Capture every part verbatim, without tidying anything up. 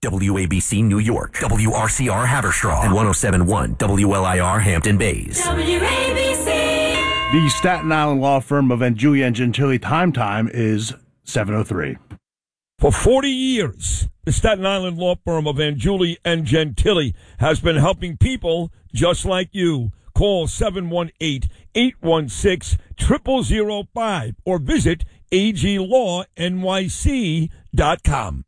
W A B C New York, W R C R Haverstraw, and one oh seven point one W L I R Hampton Bays. W A B C. The Staten Island law firm of Angiulia and Gentili time time is seven oh three. For forty years, the Staten Island law firm of Angiulia and Gentili has been helping people just like you. Call seven one eight, eight one six, zero zero zero five or visit A G law N Y C dot com.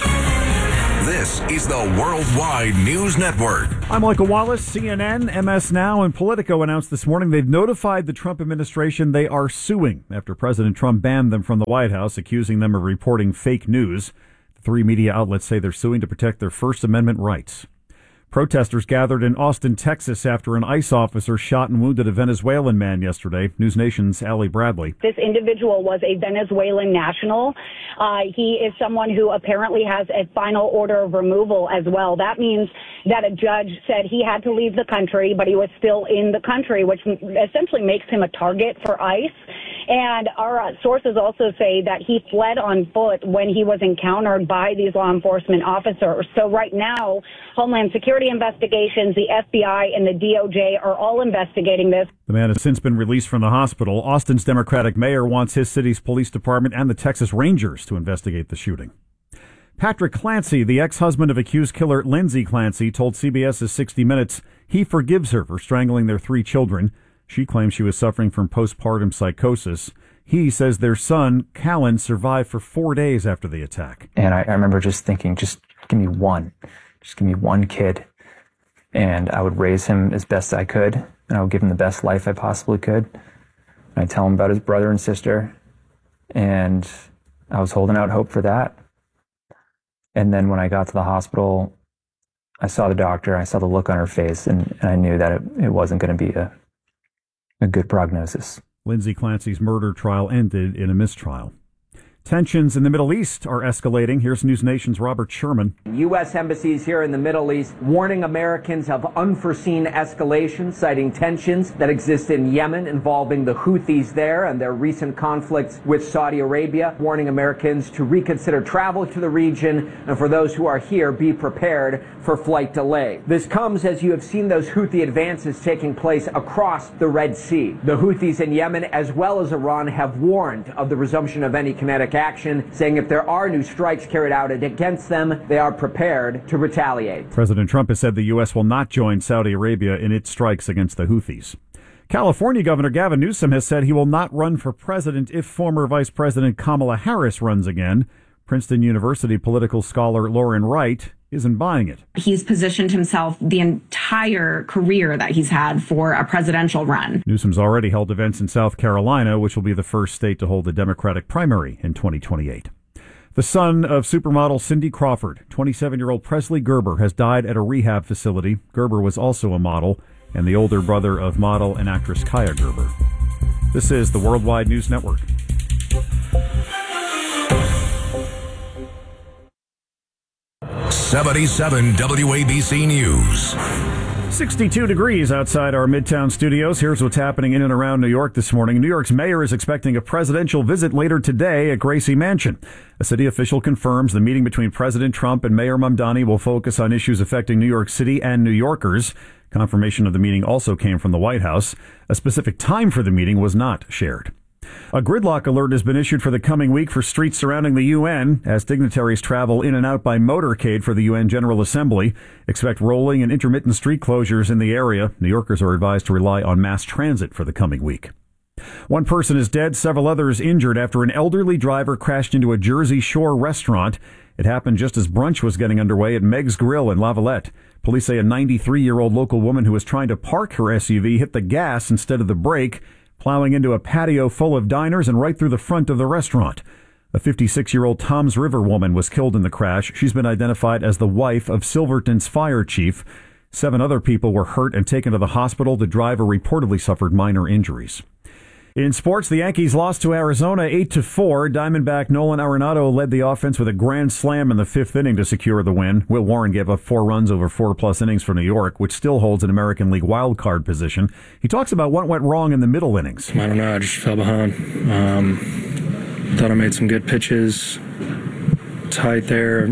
This is the Worldwide News Network. I'm Michael Wallace. C N N, M S Now, and Politico announced this morning they've notified the Trump administration they are suing after President Trump banned them from the White House, accusing them of reporting fake news. The three media outlets say they're suing to protect their First Amendment rights. Protesters gathered in Austin, Texas after an ICE officer shot and wounded a Venezuelan man yesterday. News Nation's Allie Bradley. This individual was a Venezuelan national. Uh, he is someone who apparently has a final order of removal as well. That means that a judge said he had to leave the country, but he was still in the country, which essentially makes him a target for ICE. And our uh, sources also say that he fled on foot when he was encountered by these law enforcement officers. So right now, Homeland Security investigations, the F B I, and the D O J are all investigating this. The man has since been released from the hospital. Austin's Democratic mayor wants his city's police department and the Texas Rangers to investigate the shooting. Patrick Clancy, the ex-husband of accused killer Lindsay Clancy, told CBS's sixty minutes he forgives her for strangling their three children. She claims she was suffering from postpartum psychosis. He says their son, Callan, survived for four days after the attack. And I, I remember just thinking, just give me one. Just give me one kid. And I would raise him as best I could. And I would give him the best life I possibly could. And I'd tell him about his brother and sister. And I was holding out hope for that. And then when I got to the hospital, I saw the doctor. I saw the look on her face. And, and I knew that it, it wasn't going to be a A good prognosis. Lindsay Clancy's murder trial ended in a mistrial. Tensions in the Middle East are escalating. Here's News Nation's Robert Sherman. U S embassies here in the Middle East warning Americans of unforeseen escalation, citing tensions that exist in Yemen involving the Houthis there and their recent conflicts with Saudi Arabia, warning Americans to reconsider travel to the region, and for those who are here, be prepared for flight delay. This comes as you have seen those Houthi advances taking place across the Red Sea. The Houthis in Yemen, as well as Iran, have warned of the resumption of any kinetic action, saying if there are new strikes carried out against them, they are prepared to retaliate. President Trump has said the U S will not join Saudi Arabia in its strikes against the Houthis. California Governor Gavin Newsom has said he will not run for president if former Vice President Kamala Harris runs again. Princeton University political scholar Lauren Wright isn't buying it. He's positioned himself the entire career that he's had for a presidential run. Newsom's already held events in South Carolina, which will be the first state to hold a Democratic primary in twenty twenty-eight. The son of supermodel Cindy Crawford, twenty-seven-year-old Presley Gerber, has died at a rehab facility. Gerber was also a model and the older brother of model and actress Kaya Gerber. This is the Worldwide News Network. seventy-seven W A B C News. sixty-two degrees outside our Midtown studios. Here's what's happening in and around New York this morning. New York's mayor is expecting a presidential visit later today at Gracie Mansion. A city official confirms the meeting between President Trump and Mayor Mamdani will focus on issues affecting New York City and New Yorkers. Confirmation of the meeting also came from the White House. A specific time for the meeting was not shared. A gridlock alert has been issued for the coming week for streets surrounding the U N as dignitaries travel in and out by motorcade for the U N General Assembly. Expect rolling and intermittent street closures in the area. New Yorkers are advised to rely on mass transit for the coming week. One person is dead, several others injured after an elderly driver crashed into a Jersey Shore restaurant. It happened just as brunch was getting underway at Meg's Grill in La Valette. Police say a ninety-three-year-old local woman who was trying to park her S U V hit the gas instead of the brake, plowing into a patio full of diners and right through the front of the restaurant. A fifty-six-year-old Toms River woman was killed in the crash. She's been identified as the wife of Silverton's fire chief. Seven other people were hurt and taken to the hospital. The driver reportedly suffered minor injuries. In sports, the Yankees lost to Arizona eight to four. Diamondback Nolan Arenado led the offense with a grand slam in the fifth inning to secure the win. Will Warren gave up four runs over four-plus innings for New York, which still holds an American League wildcard position. He talks about what went wrong in the middle innings. I don't know. I just fell behind. Um, thought I made some good pitches. Tight there.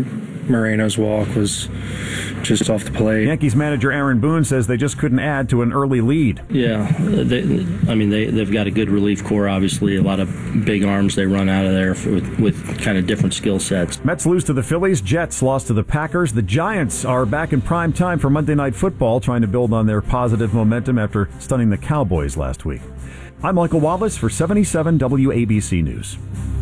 Moreno's walk was just off the plate. Yankees manager Aaron Boone says they just couldn't add to an early lead. Yeah, they, I mean, they, they've got a good relief corps, obviously. A lot of big arms they run out of there for, with, with kind of different skill sets. Mets lose to the Phillies. Jets lost to the Packers. The Giants are back in prime time for Monday Night Football, trying to build on their positive momentum after stunning the Cowboys last week. I'm Michael Wallace for seventy-seven W A B C News.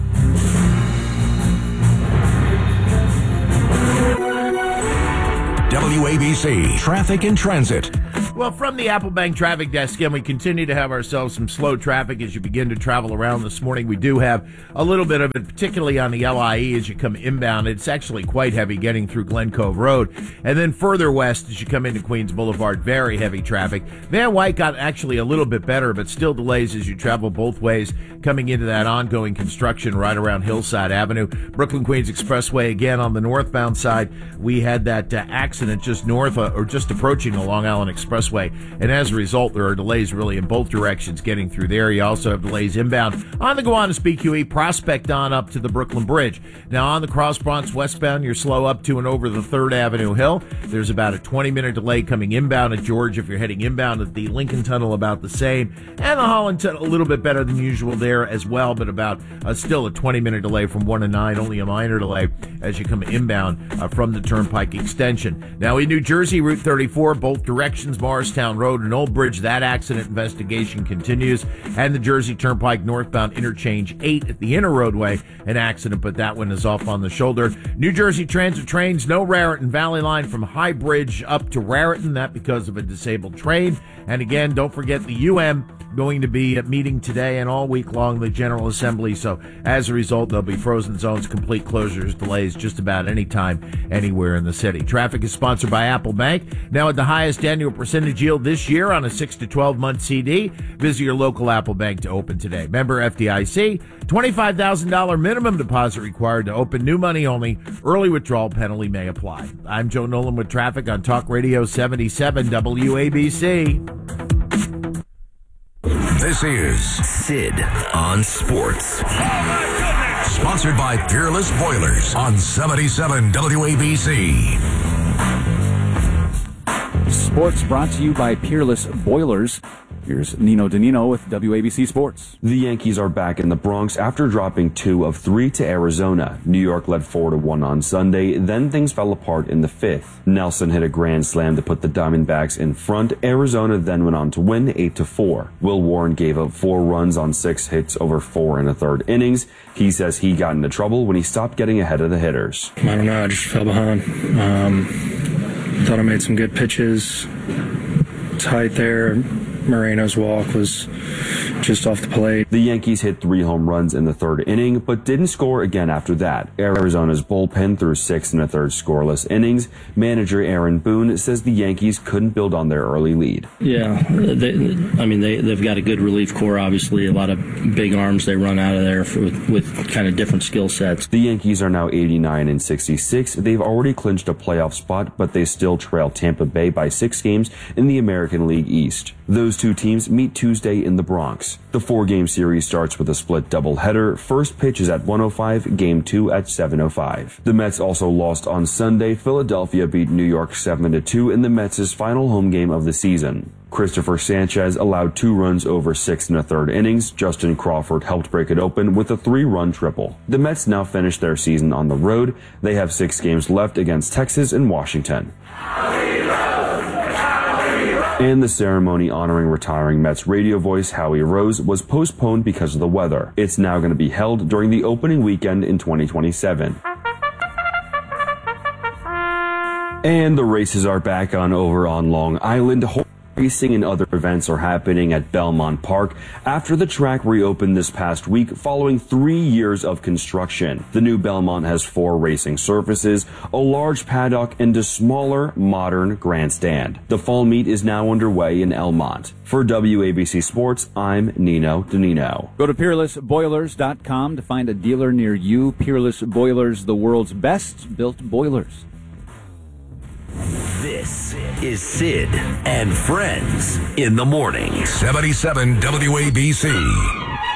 W A B C Traffic and Transit. Well, from the Apple Bank traffic desk, and we continue to have ourselves some slow traffic as you begin to travel around this morning. We do have a little bit of it, particularly on the L I E as you come inbound. It's actually quite heavy getting through Glen Cove Road. And then further west as you come into Queens Boulevard, very heavy traffic. Van Wyck got actually a little bit better, but still delays as you travel both ways coming into that ongoing construction right around Hillside Avenue. Brooklyn Queens Expressway, again, on the northbound side, we had that uh, accident just north uh, or just approaching the Long Island Expressway. And as a result, there are delays really in both directions getting through there. You also have delays inbound on the Gowanus B Q E Prospect on up to the Brooklyn Bridge. Now on the Cross Bronx westbound, you're slow up to and over the third Avenue Hill. There's about a twenty minute delay coming inbound at George if you're heading inbound at the Lincoln Tunnel, about the same. And the Holland Tunnel, a little bit better than usual there as well, but about uh, still a twenty minute delay from one to nine, only a minor delay as you come inbound uh, from the Turnpike extension. Now in New Jersey, Route thirty-four, both directions, Morristown Road and Old Bridge, that accident investigation continues. And the Jersey Turnpike northbound interchange eight at the inner roadway, an accident, but that one is off on the shoulder. New Jersey Transit trains, no Raritan Valley Line from High Bridge up to Raritan, that because of a disabled train. And again, don't forget the U M going to be at meeting today and all week long, the General Assembly. So as a result, there'll be frozen zones, complete closures, delays just about any time, anywhere in the city. Traffic is sponsored by Apple Bank. Now at the highest annual percentage yield this year on a six to twelve month C D. Visit your local Apple Bank to open today. Member F D I C, twenty-five thousand dollars minimum deposit required to open, new money only. Early withdrawal penalty may apply. I'm Joe Nolan with traffic on Talk Radio seventy-seven W A B C. This is Sid on Sports. Sponsored by Peerless Boilers on seventy-seven W A B C. Sports brought to you by Peerless Boilers. Here's Nino Danino with W A B C Sports. The Yankees are back in the Bronx after dropping two of three to Arizona. New York led four to one on Sunday, then things fell apart in the fifth. Nelson hit a grand slam to put the Diamondbacks in front. Arizona then went on to win eight to four. Will Warren gave up four runs on six hits over four and a third innings. He says he got into trouble when he stopped getting ahead of the hitters. I don't know, I just fell behind. Um, thought I made some good pitches. Tight there. Moreno's walk was just off the plate. The Yankees hit three home runs in the third inning, but didn't score again after that. Arizona's bullpen threw six and a third scoreless innings. Manager Aaron Boone says the Yankees couldn't build on their early lead. Yeah, they, I mean, they, they've got a good relief corps, obviously. A lot of big arms they run out of there for, with, with kind of different skill sets. The Yankees are now eighty-nine and sixty-six. They've already clinched a playoff spot, but they still trail Tampa Bay by six games in the American League East. Those two teams meet Tuesday in the Bronx. The four-game series starts with a split doubleheader. First pitch is at one oh five, game two at seven oh five. The Mets also lost on Sunday. Philadelphia beat New York seven to two in the Mets' final home game of the season. Christopher Sanchez allowed two runs over six and a third innings. Justin Crawford helped break it open with a three-run triple. The Mets now finish their season on the road. They have six games left against Texas and Washington. And the ceremony honoring retiring Mets radio voice Howie Rose was postponed because of the weather. It's now going to be held during the opening weekend in twenty twenty-seven. And the races are back on over on Long Island. Racing and other events are happening at Belmont Park after the track reopened this past week following three years of construction. The new Belmont has four racing surfaces, a large paddock, and a smaller, modern grandstand. The fall meet is now underway in Elmont. For W A B C Sports, I'm Nino Danino. Go to peerless boilers dot com to find a dealer near you. Peerless Boilers, the world's best built boilers. This is Sid and Friends in the Morning. seventy-seven W A B C.